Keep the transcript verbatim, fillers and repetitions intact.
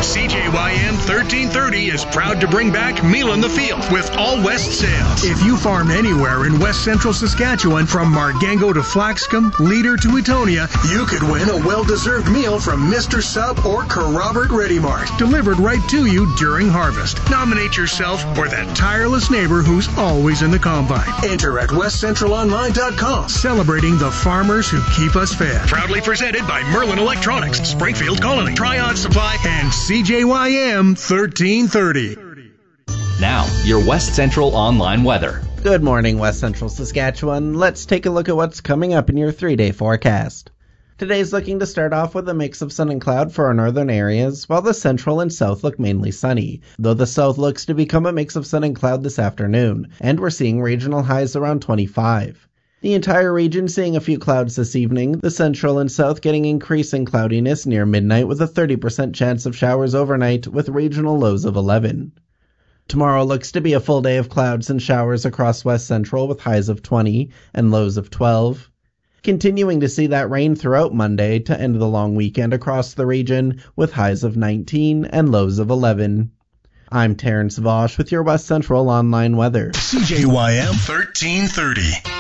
C J Y M thirteen thirty is proud to bring back Meal in the Field with All West Sales. If you farm anywhere in West Central Saskatchewan, from Margango to Flaxcombe, Leader to Etonia, you could win a well-deserved meal from Mister Sub or Carrobert Ready Mart, delivered right to you during harvest. Nominate yourself or that tireless neighbor who's always in the combine. Enter at west central online dot com, celebrating the farmers who keep us fed. Proudly presented by Merlin Electronics, Springfield Colony, Triad Supply, and C J Y M thirteen thirty. Now, your West Central online weather. Good morning, West Central Saskatchewan. Let's take a look at what's coming up in your three-day forecast. Today's looking to start off with a mix of sun and cloud for our northern areas, while the central and south look mainly sunny, though the south looks to become a mix of sun and cloud this afternoon, and we're seeing regional highs around twenty-five. The entire region seeing a few clouds this evening, the central and south getting increasing cloudiness near midnight with a thirty percent chance of showers overnight with regional lows of eleven. Tomorrow looks to be a full day of clouds and showers across West Central with highs of twenty and lows of twelve. Continuing to see that rain throughout Monday to end the long weekend across the region with highs of nineteen and lows of eleven. I'm Terrence Vosch with your West Central online weather. C J Y M thirteen thirty.